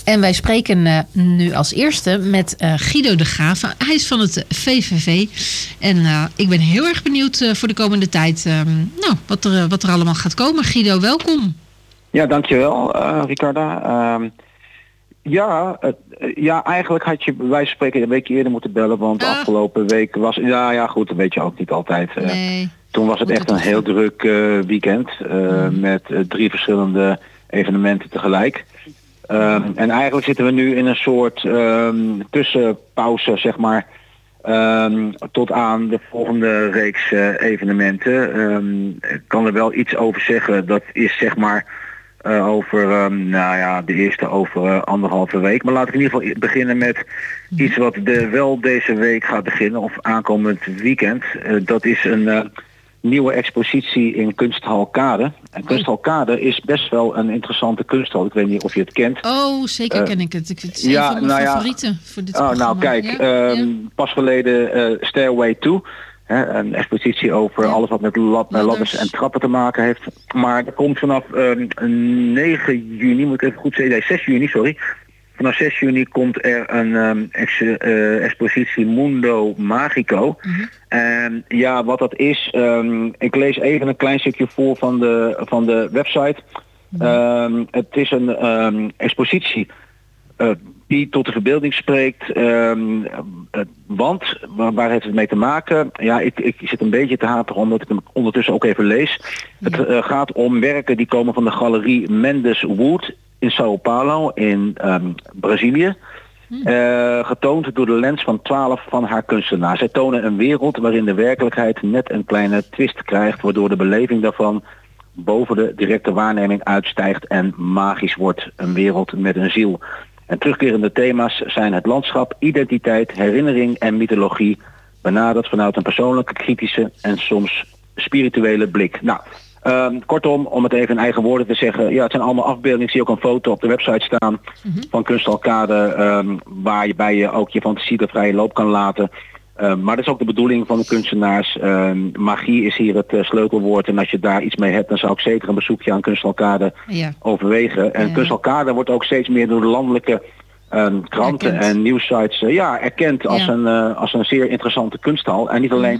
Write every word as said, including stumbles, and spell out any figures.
En wij spreken uh, nu als eerste met uh, Guido de Graaf. Hij is van het V V V. En uh, ik ben heel erg benieuwd uh, voor de komende tijd uh, nou, wat, er, wat er allemaal gaat komen. Guido, welkom. Ja, dankjewel uh, Ricarda. Uh, ja, uh, ja, eigenlijk had je bij wijze van spreken een week eerder moeten bellen. Want de uh. afgelopen week was... Ja, ja, goed, dat weet je ook niet altijd. Uh, nee. Toen was het echt een heel druk uh, weekend. Uh, mm. Met uh, drie verschillende evenementen tegelijk. Um, en eigenlijk zitten we nu in een soort um, tussenpauze, zeg maar, um, tot aan de volgende reeks uh, evenementen. Um, ik kan er wel iets over zeggen. Dat is zeg maar uh, over, um, nou ja, de eerste over uh, anderhalve week. Maar laat ik in ieder geval beginnen met iets wat de, wel deze week gaat beginnen, of aankomend weekend. Uh, dat is een... Uh, nieuwe expositie in Kunsthal Kade. En Kunsthal Kade is best wel een interessante kunsthal. Ik weet niet of je het kent. Oh, zeker uh, ken ik het. Ik het is ja, een van mijn nou favorieten ja, voor dit oh, programma. Nou kijk, ja? Um, ja. pas geleden uh, Stairway to. Hè, een expositie over ja. alles wat met lab, ladders en trappen te maken heeft. Maar er komt vanaf um, negen juni, moet ik even goed zeggen, nee, zes juni, sorry. Vanaf zes juni komt er een um, ex, uh, expositie Mundo Magico. Mm-hmm. En ja, wat dat is, um, ik lees even een klein stukje voor van de, van de website. Mm-hmm. Um, het is een um, expositie uh, die tot de verbeelding spreekt. Um, uh, want, waar, waar heeft het mee te maken? Ja, ik, ik zit een beetje te haperen omdat ik hem ondertussen ook even lees. Mm-hmm. Het uh, gaat om werken die komen van de galerie Mendes Wood in Sao Paulo in um, Brazilië. Uh, getoond door de lens van twaalf van haar kunstenaars. Zij tonen een wereld waarin de werkelijkheid net een kleine twist krijgt, waardoor de beleving daarvan boven de directe waarneming uitstijgt en magisch wordt. Een wereld met een ziel. En terugkerende thema's zijn het landschap, identiteit, herinnering en mythologie, benaderd vanuit een persoonlijke, kritische en soms spirituele blik. Nou, Um, kortom, om het even in eigen woorden te zeggen, ja, het zijn allemaal afbeeldingen. Ik zie ook een foto op de website staan mm-hmm. van Kunsthal Kade, um, waarbij je ook je fantasie de vrije loop kan laten. Um, maar dat is ook de bedoeling van de kunstenaars. Um, magie is hier het uh, sleutelwoord. En als je daar iets mee hebt, dan zou ik zeker een bezoekje aan Kunsthal Kade ja. overwegen. En ja. Kunsthal Kade wordt ook steeds meer door de landelijke um, kranten erkend. en nieuwsites uh, ja, erkend als, ja. een, uh, als een zeer interessante kunsthal. En niet alleen